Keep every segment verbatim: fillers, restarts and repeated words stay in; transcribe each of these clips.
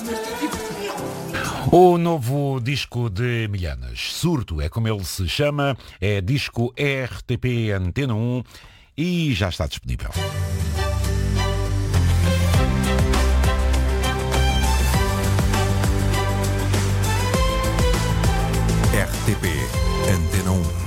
O novo disco de Milhanas, Surto, é como ele se chama, é disco R T P Antena um e já está disponível. R T P Antena um.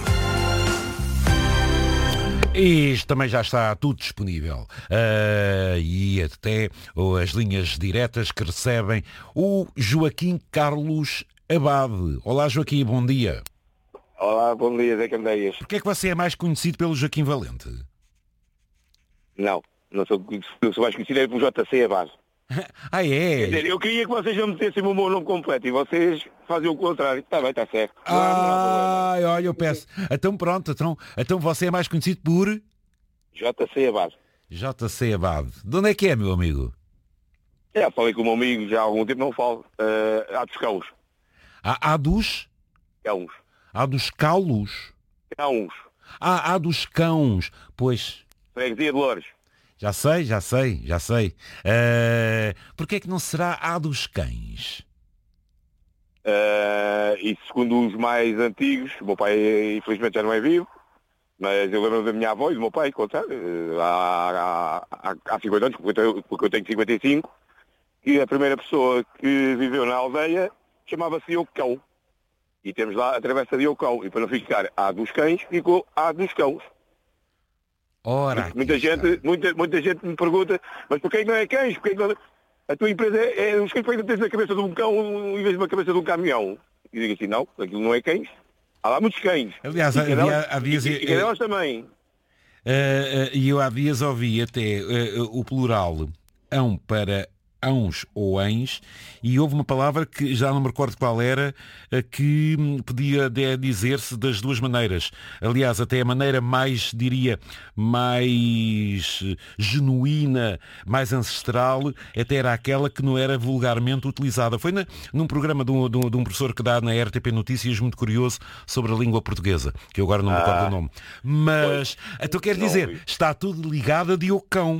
Isto também já está tudo disponível. Uh, e até oh, as linhas diretas que recebem o Joaquim Carlos Abade. Olá, Joaquim, bom dia. Olá, bom dia, Zé Candeias. Porquê é que você é mais conhecido pelo Joaquim Valente? Não, não sou, eu sou mais conhecido é pelo J C Abade. Ah, é? Quer dizer, eu queria que vocês não metessem o meu nome completo e vocês fazem o contrário. Está bem, está certo. Não há- não há Ai, olha, eu peço. Então pronto, então, então você é mais conhecido por J C Abade. J C Abade. De onde é que é, meu amigo? Já falei com o meu amigo, já há algum tempo não falo. Uh, há dos cãos. Há, há dos... Cãos. Há dos caulos. Cãos. Há, há dos cãos. Pois... Freguesia de Loures. Já sei, já sei, já sei. Uh, Porquê é que não será a dos cães? Uh, e segundo os mais antigos, o meu pai infelizmente já não é vivo, mas eu lembro da minha avó e do meu pai, contar, uh, há, há, há cinquenta anos, porque eu tenho, porque eu tenho cinquenta e cinco, que a primeira pessoa que viveu na aldeia chamava-se Iocão. E temos lá a travessa de Iocão. E para não ficar a dos cães, ficou a dos cãos. Ora, Muita gente, muita, muita gente me pergunta, mas porquê que não é cães? Porquê que não... A tua empresa é, é os cães, porquê que tens a cabeça de um cão em vez de uma cabeça de um caminhão? E digo assim, não, aquilo não é cães. Há lá muitos cães. aliás, E havia, cadelas- havia, e- e cadelas também. uh, uh, e eu há dias ouvi até uh, uh, o plural ão para ãos ou ães, e houve uma palavra que já não me recordo qual era, uh, que hum, podia de- dizer-se das duas maneiras. Aliás, até a maneira mais, diria, mais eh, genuína, mais ancestral, até era aquela que não era vulgarmente utilizada. Foi na, num programa de um, de um- de um professor que dá na R T P Notícias, muito curioso, sobre a língua portuguesa, que eu agora não me recordo Ah. o nome. Mas, então quer Não dizer, ouvi. está tudo ligado a Diocão.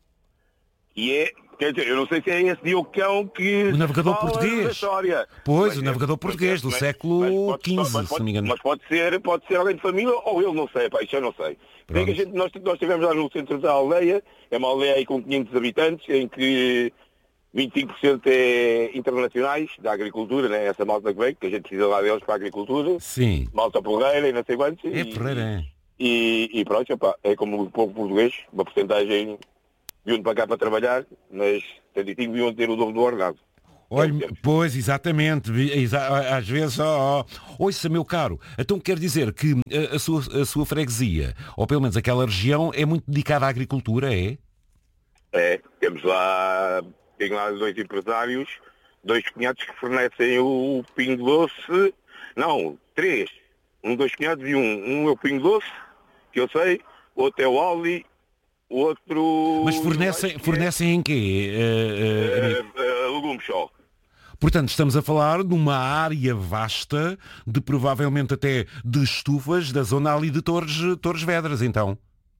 E é, quer dizer, eu não sei se é esse Diocão que O navegador fala português. da história. Pois, Mas o é- navegador mas português é- do mas- século mas pode- quinze, mas se pode- não me engano. Mas pode ser, pode ser alguém de família ou ele, não sei, pá, isso eu não sei. Sei que a gente, nós, nós estivemos lá no centro da aldeia, é uma aldeia aí com quinhentos habitantes, em que vinte e cinco por cento é internacionais, da agricultura, né? Essa malta que vem, que a gente precisa lá deles para a agricultura, Sim. malta porreira e não sei quantos. É e- porreira, é. E, e pronto, opá, é como o povo português, uma porcentagem vinham para cá para trabalhar, mas setenta e cinco vinham ter o dobro do ordenado. Olha, É o tempo. pois, exatamente, vi- exa- às vezes, ó, ó, ouça, meu caro, então quer dizer que a, a sua, a sua freguesia, ou pelo menos aquela região, é muito dedicada à agricultura, é? É, temos lá, tem lá dois empresários, dois cunhados que fornecem o pingo doce, não, três, um, dois cunhados e um, um é o pingo doce, que eu sei, outro é o Aldi, o outro... Mas fornecem, acho que é, fornecem em quê? eh, eh, amigo? eh, eh, legumes só. Portanto, estamos a falar de uma área vasta, de provavelmente até de estufas, da zona ali de Torres, Torres Vedras, então.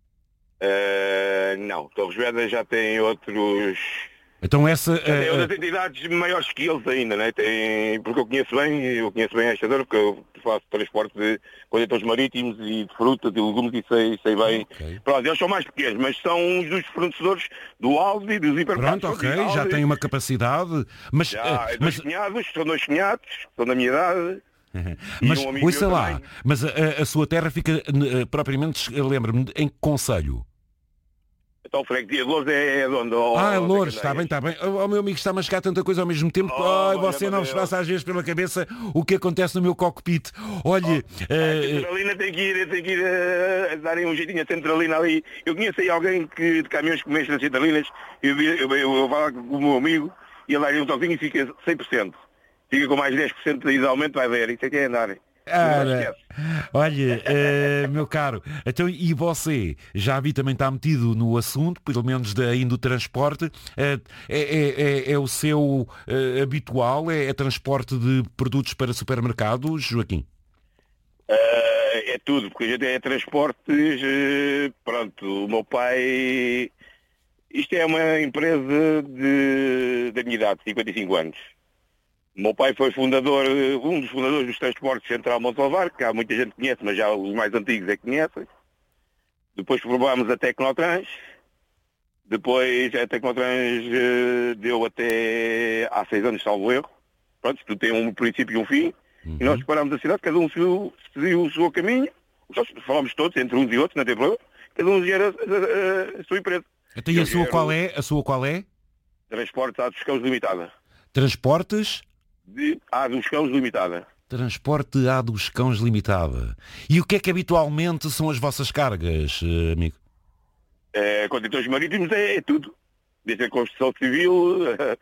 Eh, não, Torres Vedras já tem outros... Então essa... Tem eh, outras entidades maiores que eles ainda, né? Tem, porque eu conheço bem, eu conheço bem esta dor, porque eu faço transporte de contentores marítimos e de frutas e legumes e sei, sei bem. Ok. Pronto, eles são mais pequenos, mas são uns dos fornecedores do Aldi, dos hipermercados. Pronto, ok, do Aldi. já tem uma capacidade, mas... Já, eh, é mas dois cunhados, são dois cunhados, são da minha idade. E mas um amigo ouça meu lá, também. mas a, a- a sua terra fica, eh, propriamente, lembra-me, em que concelho? Então o freguesia de Loures é, é de onde? Oh, Ah, oh, Loures, Zé está bem, Candeias. está bem. O meu amigo está a mascar tanta coisa ao mesmo tempo. Oh, Ai, olha, você não vos Deus. passa às vezes pela cabeça o que acontece no meu cockpit. Olhe, A eh, centralina tem que ir, tem que ir a, a darem um jeitinho a centralina ali. Eu conheço aí alguém que, de caminhões que mexe nas centralinas, eu, vi- eu, eu, eu vou falar com o meu amigo e ele dá-lhe um toquinho e fica cem por cento. Fica com mais dez por cento de aumento, vai ver. Isso é que é andar. Ora, olha, eh, meu caro, então, e você já vi também está metido no assunto, pelo menos da ainda do transporte, eh, é, é- é- é o seu eh, habitual, é, é transporte de produtos para supermercados, Joaquim? Eh, é tudo, porque a gente é transportes, eh, pronto, o meu pai Isto é uma empresa de, da minha idade, cinquenta e cinco anos. O meu pai foi fundador, um dos fundadores dos transportes Central Montalvar, que há muita gente que conhece, mas já os mais antigos é que conhecem. Depois formámos a Tecnotrans. Depois a Tecnotrans uh, deu até há seis anos, salvo erro. Pronto, tudo tem um princípio e um fim. Uhum. E nós separámos a cidade, cada um seguiu, seguiu o seu caminho. Nós falámos todos, entre uns e outros, não tem problema. Cada um gera a, a, a sua empresa. Então, e a sua qual é? A sua qual é? Transportes A dos Cãos Limitada. Transportes? De A dos Cãos Limitada. Transporte A dos Cãos Limitada. E o que é que habitualmente são as vossas cargas, amigo? É, contentores marítimos é, é tudo. Desde a construção civil,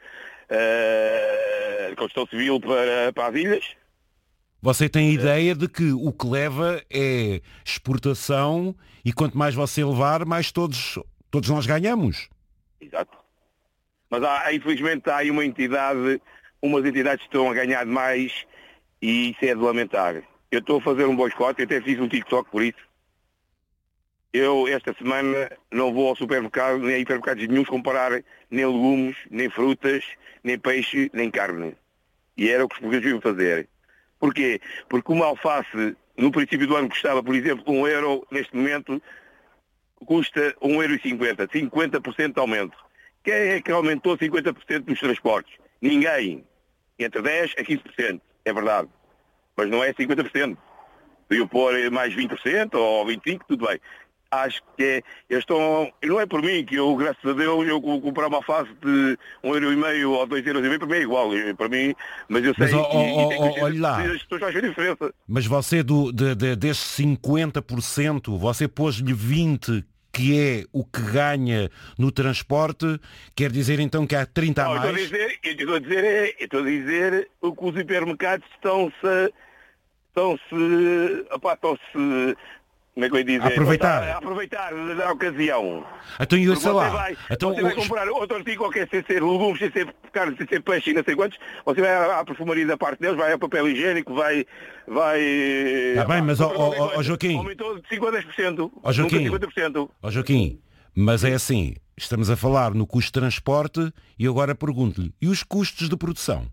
a construção civil para, para as ilhas. Você tem a ideia de que o que leva é exportação e quanto mais você levar, mais todos, todos nós ganhamos. Exato. Mas há, infelizmente há aí uma entidade, umas entidades que estão a ganhar mais e isso é de lamentar. Eu estou a fazer um boicote, eu até fiz um TikTok por isso. Eu, esta semana, não vou ao supermercado, nem a hipermercados nenhum comprar nem legumes, nem frutas, nem peixe, nem carne. E era o que os portugueses iam fazer. Porquê? Porque uma alface, no princípio do ano, custava, por exemplo, um euro, neste momento, custa um euro e cinquenta. cinquenta por cento de aumento. Quem é que aumentou cinquenta por cento dos transportes? Ninguém. Entre dez a quinze por cento. É verdade. Mas não é cinquenta por cento. Podiam pôr mais vinte por cento ou vinte e cinco por cento, tudo bem. Acho que é, eles estão, não é por mim que eu, graças a Deus, eu comprar uma face de um euro e meio ou dois euros e meio, para mim é igual, para mim, mas eu sei mas, oh, que, oh, e, oh, olha lá. As pessoas fazem diferença. Mas você, do, de, de, desses cinquenta por cento, você pôs-lhe vinte por cento, que é o que ganha no transporte, quer dizer então que há trinta a mais? Eu estou a dizer, é, estou a dizer o que os hipermercados estão-se, estão-se, opá, estão-se, como é que eu ia dizer? Aproveitar. A aproveitar da ocasião. Então eu sei lá. Vai, então, você vai comprar outro artigo qualquer, sem ser legumes, sem ser carne, sem ser peixe e não sei quantos, você vai à, à perfumaria da parte deles, vai ao papel higiênico, vai... vai Está bem, mas ó oh, oh, oh, Joaquim... Aumentou de cinco a dez por cento. Ó oh, Joaquim, cinquenta por cento. Ó oh, Joaquim, mas é assim, estamos a falar no custo de transporte e agora pergunto-lhe, e os custos de produção?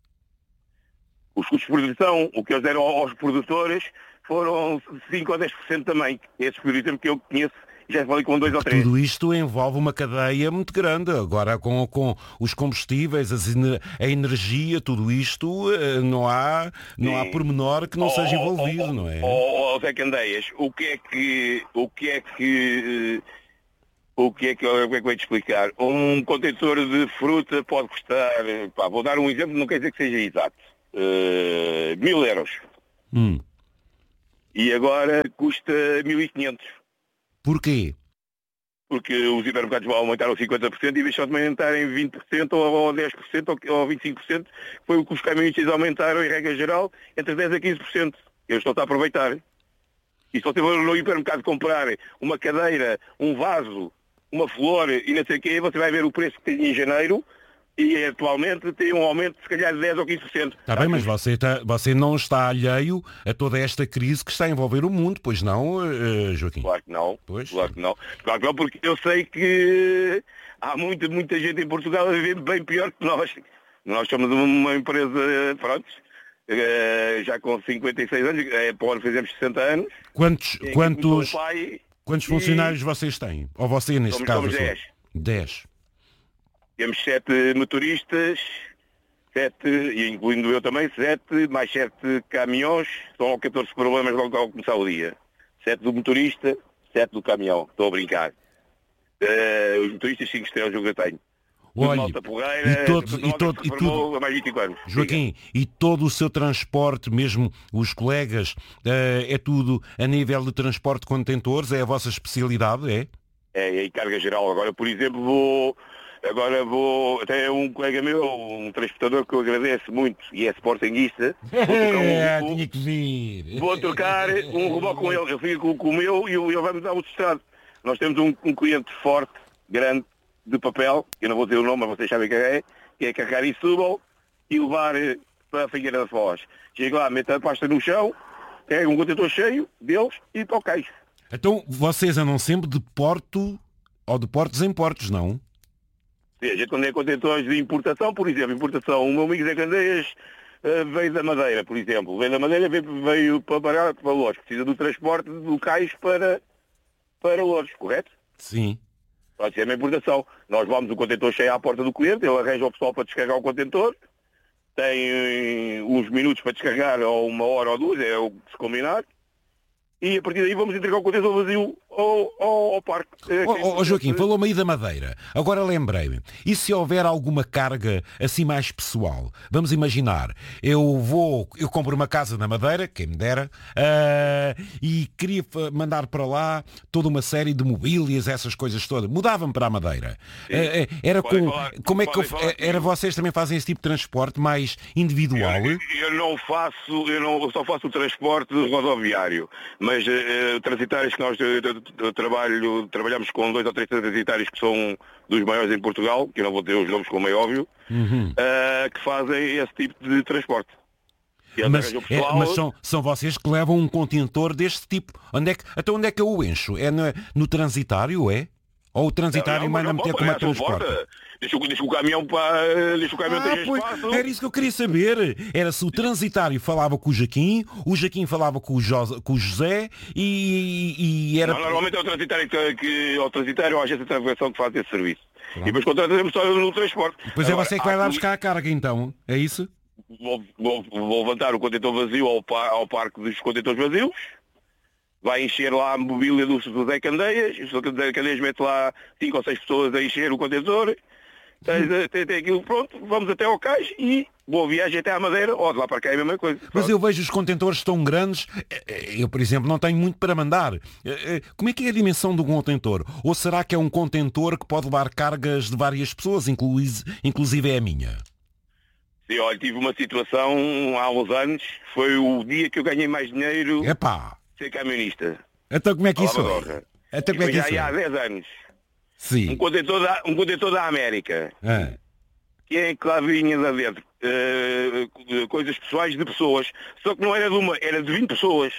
Os custos de produção, o que eles deram aos produtores, foram cinco ou dez por cento também. Esses, por exemplo, que eu conheço, já falei com dois ou três. Tudo isto envolve uma cadeia muito grande. Agora, com, com os combustíveis, as, a energia, tudo isto, não há, não há pormenor que não oh, seja envolvido, oh, oh, não é? Ó oh, Zé Candeias, o que é que... O que é que... O que é que eu, que é que eu vou te explicar? Um contentor de fruta pode custar... Pá, vou dar um exemplo, não quer dizer que seja exato. Uh, mil euros. Hum. E agora custa mil e quinhentos. Porquê? Porque os hipermercados aumentaram cinquenta por cento e deixaram de aumentarem vinte por cento ou dez por cento ou vinte e cinco por cento. Foi o que os caminhões aumentaram, em regra geral, entre dez a quinze por cento. Eles estão a aproveitar. E se você for no hipermercado comprar uma cadeira, um vaso, uma flor e não sei o quê, você vai ver o preço que tem em janeiro e atualmente tem um aumento de se calhar de dez ou quinze por cento. Está bem, mas você, está, você não está alheio a toda esta crise que está a envolver o mundo, pois não, uh, Joaquim? Claro que não, pois. claro que não. Claro que não, porque eu sei que há muita, muita gente em Portugal a viver bem pior que nós. Nós somos uma empresa, pronto, uh, já com cinquenta e seis anos, é, para o ano fizemos sessenta anos. Quantos, quantos, pai, quantos funcionários e... vocês têm? Ou você, neste somos, caso? Somos dez. dez. Temos sete motoristas, sete, e incluindo eu também, sete, mais sete caminhões, são catorze problemas logo ao começar o dia. Sete do motorista, sete do caminhão, estou a brincar. Uh, os motoristas cinco estrelas eu tenho. Olha, Porreira, e todos, e todo, e tudo, há mais de vinte e cinco anos. Joaquim, e todo o seu transporte, mesmo os colegas, uh, é tudo a nível de transporte de contentores? É a vossa especialidade, é? É, e carga geral. Agora, por exemplo, vou... Agora vou, até um colega meu, um transportador que eu agradeço muito e é sportinguista. É, um, tinha que vir. Vou trocar um robô com ele, ele fica com, com o meu e ele vai me dar outro estado. Nós temos um, um cliente forte, grande, de papel, eu não vou dizer o nome, mas vocês sabem quem é, que é carregar em Setúbal e levar para a Figueira da Foz. Chego lá, meto a pasta no chão, pego um contentor cheio deles e para o queixo. Então vocês andam sempre de porto ou de portos em portos, não? Sim, a gente quando é contentores de importação, por exemplo, importação, o meu amigo Zé Candeias uh, veio da Madeira, por exemplo. Veio da Madeira, veio, veio para, para, para Lourdes. Precisa do transporte do cais para, para Lourdes, correto? Sim. Pode ser uma importação. Nós vamos o contentor cheio à porta do cliente, ele arranja o pessoal para descarregar o contentor, tem uh, uns minutos para descarregar, ou uma hora ou duas, é o que se combinar, e a partir daí vamos entregar o contentor vazio ao, ao, ao parque. Ó oh, oh, Joaquim, falou-me aí da Madeira. Agora lembrei-me, e se houver alguma carga assim mais pessoal? Vamos imaginar, eu vou, eu compro uma casa na Madeira, quem me dera, uh, e queria mandar para lá toda uma série de mobílias, essas coisas todas. Mudava-me para a Madeira. Uh, era com, falar, como é que eu, era vocês também fazem esse tipo de transporte mais individual? Eu, eu não faço, eu, não, eu só faço o transporte rodoviário, mas uh, transitários que nós eu, eu, eu trabalho, trabalhamos com dois ou três transitários que são dos maiores em Portugal, que eu não vou ter os nomes como é óbvio, uhum. uh, que fazem esse tipo de transporte. Mas, pessoal... é, mas são, são vocês que levam um contentor deste tipo. Onde é que, até onde é que eu o encho? É no, no transitário, é? Ou o transitário manda-me ter como é transporte? Deixa, deixa o caminhão para. Deixa o caminhão ah, ter pois, espaço. Era isso que eu queria saber. Era se o transitário falava com o Jaquim, o Jaquim falava com o, jo, com o José e, e era. Não, normalmente é o transitário que, que o transitário ou a agência de navegação que faz esse serviço. Claro. E depois contratamos só no transporte. Pois agora, é você que vai lá buscar a carga então, é isso? Vou, vou, vou levantar o contentor vazio ao, ao parque dos contentores vazios. Vai encher lá a mobília do, do Zé Candeias, o Zé Candeias mete lá cinco ou seis pessoas a encher o contentor, tem, tem, tem aquilo pronto, vamos até ao cais e boa viagem até à Madeira, ou de lá para cá é a mesma coisa. Mas eu vejo os contentores tão grandes, eu por exemplo não tenho muito para mandar. Como é que é a dimensão de um contentor? Ou será que é um contentor que pode levar cargas de várias pessoas, inclusive é a minha? Sim, olha, tive uma situação há uns anos, foi o dia que eu ganhei mais dinheiro... Epá! Ser camionista. Então como é que isso é? Então, como é que já isso há dez anos. Sim. Um contentor da, um contentor da América. Ah. Que é que lá vinha lá dentro. Uh, coisas pessoais de pessoas. Só que não era de uma, era de vinte pessoas.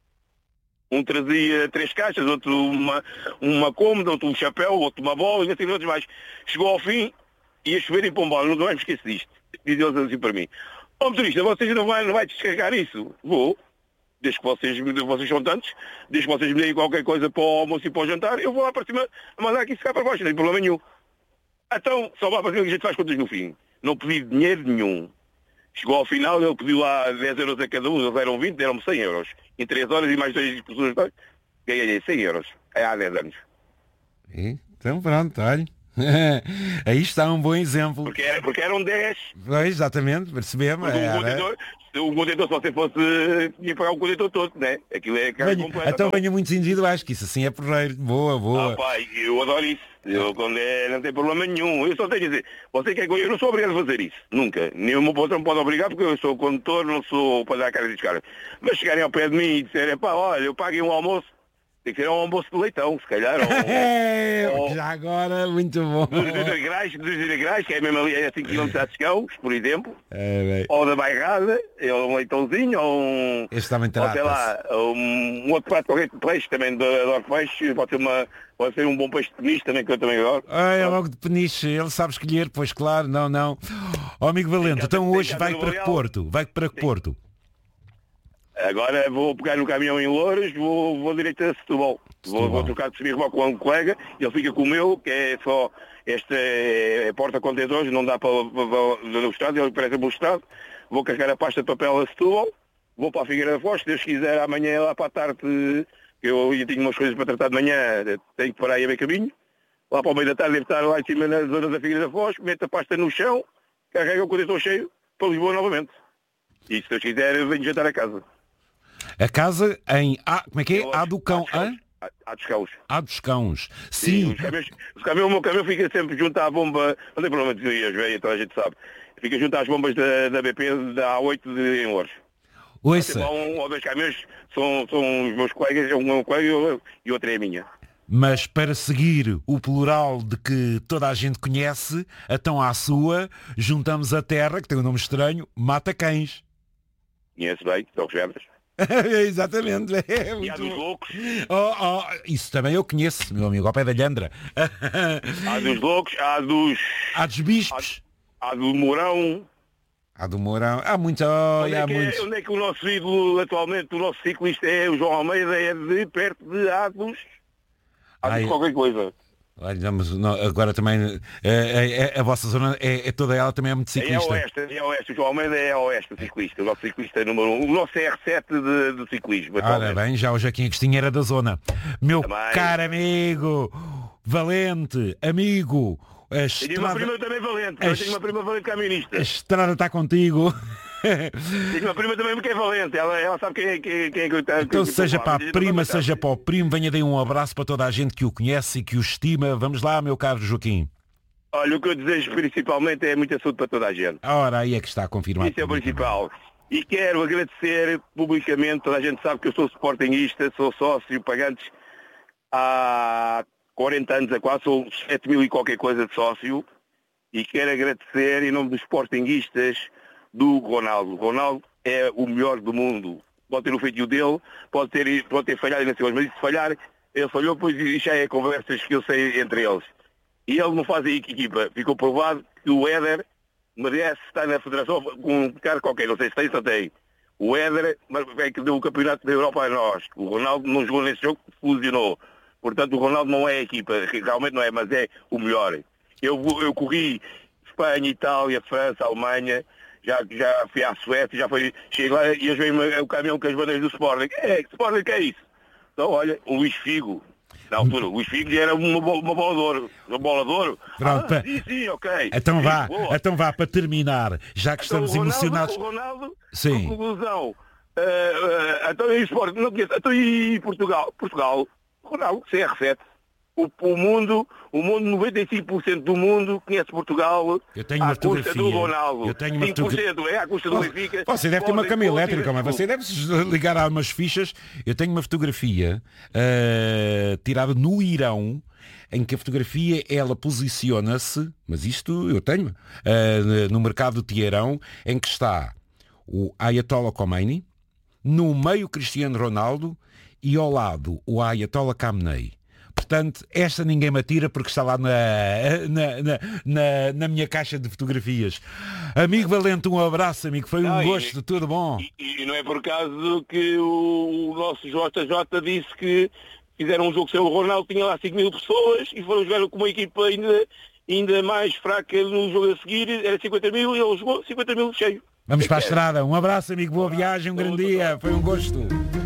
Um trazia três caixas, outro uma, uma cômoda, outro um chapéu, outro uma bola, e assim outros mais. Chegou ao fim, ia chover em Pombal, nunca mais me esqueço disto. Diz eles assim para mim. Ó motorista, vocês não vai, não vai descarregar isso? Vou. Desde que vocês, vocês são tantos, desde que vocês me deem qualquer coisa para o almoço e para o jantar, eu vou lá para cima a mandar aqui ficar para baixo, não tem problema nenhum. Então, só lá para cima que a gente faz contas no fim. Não pedi dinheiro nenhum. Chegou ao final, ele pediu lá dez euros a cada um, eles deram vinte, deram-me cem euros. Em três horas e mais três pessoas, ganhei cem euros. É há dez anos. Então pronto, olha. Aí está um bom exemplo. Porque, era, porque eram dez. Pois, exatamente, percebemos. Um contentor, um contentor, se você fosse, tinha que pagar o contentor todo, né? Aquilo é carga completa. Então venha muito sentido, acho que isso assim é porreiro. Boa, boa. Ah, pai, eu adoro isso. Eu, quando é, não tem problema nenhum. Eu só tenho a dizer, você quer que eu não sou obrigado a fazer isso. Nunca. Nem o meu patrão pode obrigar, porque eu sou condutor, não sou para dar a cara de descarga. Mas chegarem ao pé de mim e disserem, pá, olha, eu paguei um almoço. Tem que ser um almoço de leitão, se calhar. Ou, ou, já agora, muito bom. Dos integrais, dos integrais, que é mesmo ali a cinco quilómetros a Chescãos, por exemplo. É, ou da bairrada, ou um leitãozinho, ou um... Este também ou sei lá, um, um outro prato qualquer de peixe, também adoro peixe. Pode ser, uma, pode ser um bom peixe de peniche também, que eu também adoro. Ah, é logo de peniche, ele sabe escolher, pois claro, não, não. Ó oh, amigo Valente, então hoje vai para que Porto? Vai para que Porto? Agora vou pegar no caminhão em Louros, vou, vou direito a Setúbal. Vou, vou trocar de semi-reboque com um colega, ele fica com o meu, que é só este é, é porta-contentores, não dá para, para, para o Estado, ele parece um Estado. Vou carregar a pasta de papel a Setúbal, vou para a Figueira da Foz, se Deus quiser, amanhã lá para a tarde, que eu ainda tenho umas coisas para tratar de manhã, tenho que parar aí a meio caminho. Lá para o meio da tarde deve estar lá em cima na zona da Figueira da Foz, meto a pasta no chão, carrega o contentor cheio para Lisboa novamente. E se Deus quiser, eu venho jantar a casa. A casa em A, como é que é? A do Cão. A dos Cãos. A dos Cãos. Sim. Sim. Os caminhões, os caminhões, o meu caminhão fica sempre junto à bomba, não tem problema de dizer, velho, então a gente sabe. Fica junto às bombas da, da B P da A oito de, em Louros. Ouça. Um ou dois caminhões são, são os meus colegas, um é um colega e outro é a minha. Mas para seguir o plural de que toda a gente conhece, então à sua, juntamos a terra, que tem um nome estranho, Mata Cães. Conhece bem, Torres Vedras. Exatamente. É E há muito... dos loucos. Oh, oh, isso também eu conheço, meu amigo, ao pé da Lhandra. Há dos loucos, há dos... Há dos bispos. Há, há do Mourão. Há do Mourão. Há muito, oh, Onde, há é que muito. é, onde é que o nosso ídolo atualmente, o nosso ciclista é o João Almeida, é de perto de Ados. Ados Ai. qualquer coisa. Olha, mas não, agora também é, é, a vossa zona é, é toda ela também é muito É ciclista. oeste, é oeste, o João Almeida é oeste, o ciclista, o nosso ciclista número um, o nosso C R sete de, de ciclismo. Ora bem, já o Joaquim Agostinho era da zona. Meu Também. caro amigo, valente, amigo, a Tenho estrada, uma prima também valente, a eu tenho uma prima valente camionista. a estrada está contigo. Tenho uma prima também que é valente, ela, ela sabe quem é, quem, quem é que eu tenho. Então seja para a Mas prima, não seja para o primo, venha daí um abraço para toda a gente que o conhece e que o estima. Vamos lá, meu caro Joaquim. Olha, o que eu desejo principalmente é muita saúde para toda a gente. Ora, aí é que está confirmado. Isso é o principal. E quero agradecer publicamente, toda a gente sabe que eu sou sportinguista, sou sócio pagante há quarenta anos a quase, sou sete mil e qualquer coisa de sócio, e quero agradecer em nome dos sportinguistas do Ronaldo. O Ronaldo é o melhor do mundo. Pode ter o feitio dele, pode ter, pode ter falhado em mas se falhar, ele falhou, pois isso já é conversas que eu sei entre eles. E ele não faz a equipa. Ficou provado que o Éder merece estar na federação com um cara qualquer, não sei se tem, só tem. O Éder é que deu o campeonato da Europa a nós. O Ronaldo não jogou nesse jogo, fusionou. Portanto, o Ronaldo não é a equipa, realmente não é, mas é o melhor. Eu, eu corri Espanha, Itália, França, Alemanha, já, já fui à Suécia, já foi, cheguei lá e eu veio o caminhão com as bandeiras do Sporting. É, que Sporting que é isso? Então, olha, o Luís Figo, na altura, o Luís Figo já era uma, uma bola de ouro. Uma bola de ouro? Pronto, ah, sim, sim, ok. Então sim, vá, boa. então vá, para terminar, já que Então, estamos o Ronaldo, emocionados. O Ronaldo, Sim. conclusão, uh, uh, então e o Sporting, não conheço, então e Portugal? Portugal, Ronaldo, C R sete. O, o mundo, o mundo, noventa e cinco por cento do mundo conhece Portugal Eu tenho uma à custa fotografia. do Ronaldo. Eu tenho uma cinco por cento é à custa do Benfica. Você deve ter uma Podem- cama podem- elétrica, mas você deve ligar a umas fichas. Eu tenho uma fotografia uh, tirada no Irão, em que a fotografia ela posiciona-se, mas isto eu tenho, uh, no mercado de Teherão, em que está o Ayatollah Khomeini, no meio Cristiano Ronaldo e ao lado o Ayatollah Khamenei. Portanto, esta ninguém me atira porque está lá na, na, na, na, na minha caixa de fotografias. Amigo Valente, um abraço, amigo. Foi um Não, e- gosto, tudo bom. E, e não é por acaso que o, o nosso J J disse que fizeram um jogo sem o Ronaldo, tinha lá cinco mil pessoas e foram jogar com uma equipa ainda, ainda mais fraca no jogo a seguir, era cinquenta mil e ele jogou cinquenta mil cheio. Vamos para a estrada. Um abraço, amigo. Boa viagem, um grande dia. Foi um gosto.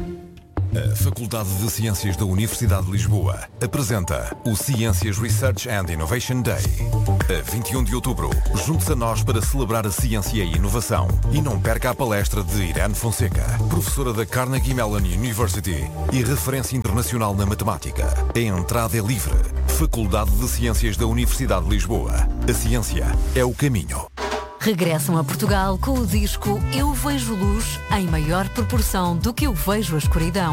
A Faculdade de Ciências da Universidade de Lisboa apresenta o Ciências Research and Innovation Day. A vinte e um de outubro, junte-se a nós para celebrar a ciência e a inovação. E não perca a palestra de Irene Fonseca, professora da Carnegie Mellon University e referência internacional na matemática. A entrada é livre. Faculdade de Ciências da Universidade de Lisboa. A ciência é o caminho. Regressam a Portugal com o disco Eu Vejo Luz em maior proporção do que eu vejo a escuridão.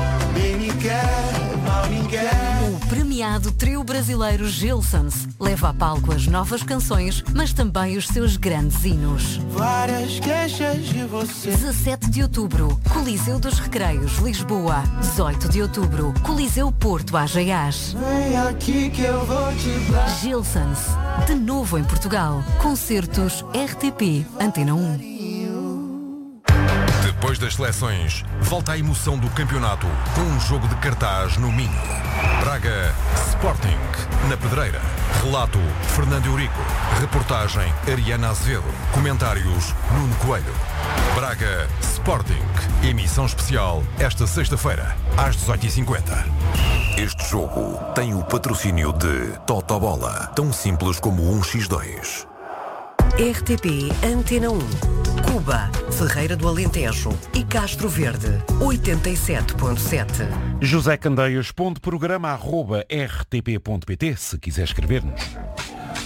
O premiado trio brasileiro Gilsons leva a palco as novas canções, mas também os seus grandes hinos. Várias queixas de você. dezassete de outubro, Coliseu dos Recreios, Lisboa. dezoito de outubro, Coliseu Porto, Ageiás. Vem aqui que eu vou te dar. Gilsons, de novo em Portugal. Concertos R T P, Antena um. Depois das seleções, volta a emoção do campeonato com um jogo de cartaz no Minho. Braga Sporting, na Pedreira. Relato Fernando Eurico. Reportagem Ariana Azevedo. Comentários Nuno Coelho. Braga Sporting. Emissão especial esta sexta-feira, às dezoito e cinquenta. Este jogo tem o patrocínio de Totobola, tão simples como um por dois. R T P Antena um. Cuba, Ferreira do Alentejo e Castro Verde, oitenta e sete ponto sete. José Candeias, ponto programa arroba r t p ponto p t, se quiser escrever-nos.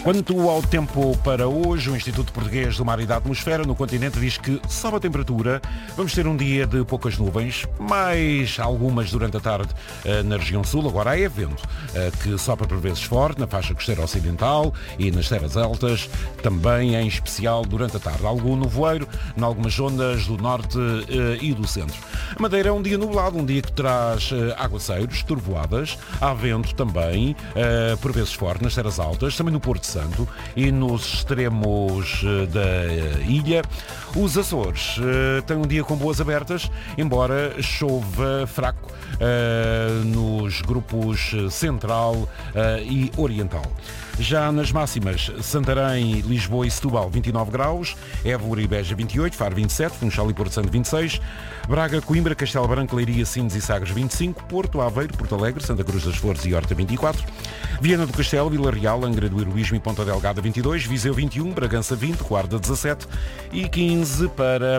Quanto ao tempo para hoje, o Instituto Português do Mar e da Atmosfera no continente diz que sobe a temperatura. Vamos ter um dia de poucas nuvens, mais algumas durante a tarde na região sul. Agora é vento que sopra por vezes forte na faixa costeira ocidental e nas terras altas, também em especial durante a tarde. Algum nevoeiro em algumas zonas do norte e do centro. A Madeira é um dia nublado, um dia que traz aguaceiros, trovoadas, há vento também, por vezes forte nas terras altas, também no Porto Santo e nos extremos da ilha. Os Açores uh, têm um dia com boas abertas, embora chova fraco uh, nos grupos central uh, e oriental. Já nas máximas, Santarém, Lisboa e Setúbal vinte e nove graus, Évora e Beja vinte e oito, Faro vinte e sete, Funchal e Porto Santo vinte e seis, Braga, Coimbra, Castelo Branco, Leiria, Sines e Sagres vinte e cinco, Porto, Aveiro, Porto Alegre, Santa Cruz das Flores e Horta vinte e quatro, Viana do Castelo, Vila Real, Angra do Heroísmo e Ponta Delgada vinte e dois, Viseu vinte e um, Bragança vinte, Guarda dezassete e quinze para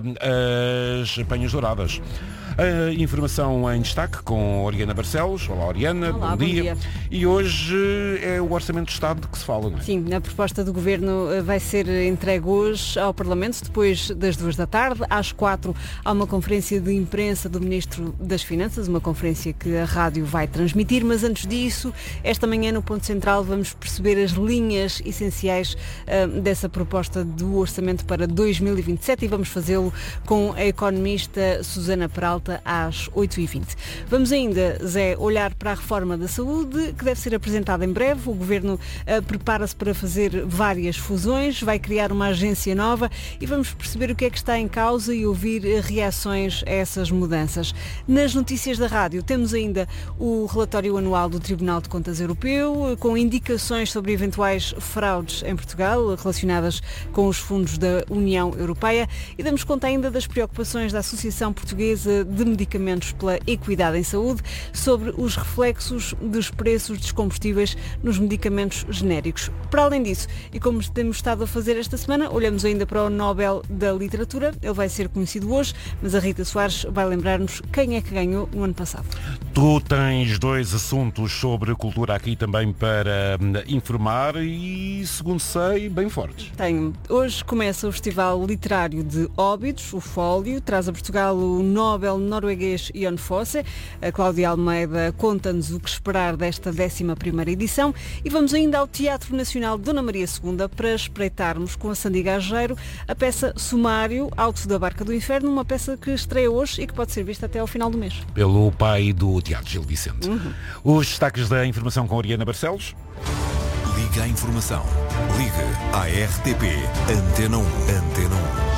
as Penhas Douradas. A informação em destaque com Oriana Barcelos. Olá, Oriana, Olá, bom, bom dia. dia. E hoje é o Orçamento de Estado de que se fala, não é? Sim, a proposta do Governo vai ser entregue hoje ao Parlamento, depois das duas da tarde. Às quatro há uma conferência de imprensa do Ministro das Finanças, uma conferência que a rádio vai transmitir, mas antes disso, esta manhã no Ponto Central vamos perceber as linhas essenciais uh, dessa proposta do Orçamento para dois mil e vinte e sete e vamos fazê-lo com a economista Susana Peralta às oito e vinte. Vamos ainda, Zé, olhar para a reforma da saúde, que deve ser apresentada em breve. O Governo uh, prepara-se para fazer várias fusões, vai criar uma agência nova e vamos perceber o que é que está em causa e ouvir uh, reações a essas mudanças. Nas notícias da rádio temos ainda o relatório anual do Tribunal de Contas Europeu, uh, com indicações sobre eventuais fraudes em Portugal, uh, relacionadas com os fundos da União Europeia, e damos conta ainda das preocupações da Associação Portuguesa de Medicamentos pela Equidade em Saúde sobre os reflexos dos preços dos combustíveis nos medicamentos genéricos. Para além disso, e como temos estado a fazer esta semana, olhamos ainda para o Nobel da Literatura. Ele vai ser conhecido hoje, mas a Rita Soares vai lembrar-nos quem é que ganhou no ano passado. Tu tens dois assuntos sobre cultura aqui também para informar e, segundo sei, bem fortes. Tenho. Hoje começa o Festival Literário de Óbidos, o Fólio, traz a Portugal o Nobel norueguês Jon Fosse. A Cláudia Almeida conta-nos o que esperar desta décima primeira edição e vamos ainda ao Teatro Nacional Dona Maria segunda para espreitarmos com a Sandy Gageiro a peça Sumário, Alto da Barca do Inferno, uma peça que estreia hoje e que pode ser vista até ao final do mês. Pelo pai do Teatro Gil Vicente. Uhum. Os destaques da informação com Oriana Barcelos. Liga à informação. Ligue à R T P Antena um. Antena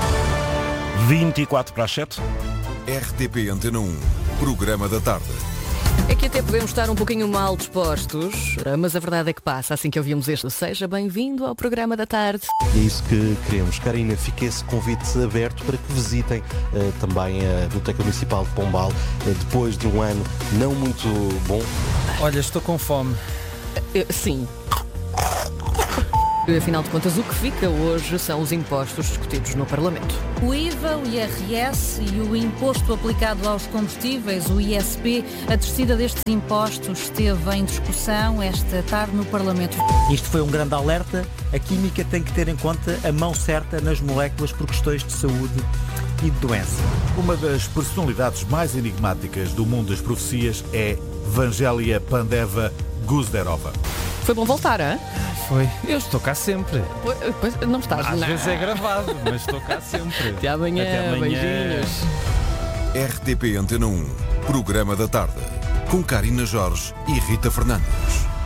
um. vinte e quatro para as sete. R T P Antena um. Programa da tarde. É que até podemos estar um pouquinho mal dispostos, mas a verdade é que passa assim que ouvimos este. Seja bem-vindo ao Programa da Tarde. É isso que queremos. Karina, fica esse convite aberto para que visitem uh, também a Biblioteca Municipal de Pombal, uh, depois de um ano não muito bom. Olha, estou com fome. Uh, sim. Afinal de contas, o que fica hoje são os impostos discutidos no Parlamento. O I V A, o I R S e o imposto aplicado aos combustíveis, o I S P, a descida destes impostos esteve em discussão esta tarde no Parlamento. Isto foi um grande alerta. A química tem que ter em conta a mão certa nas moléculas por questões de saúde e de doença. Uma das personalidades mais enigmáticas do mundo das profecias é Vangelia Pandeva Guzderova. Foi bom voltar, hein? Foi. Eu estou cá sempre. Pois, pois não estás. Às não. vezes é gravado, mas estou cá sempre. Até amanhã. Até amanhã. Beijinhos. R T P Antena um. Programa da tarde. Com Karina Jorge e Rita Fernandes.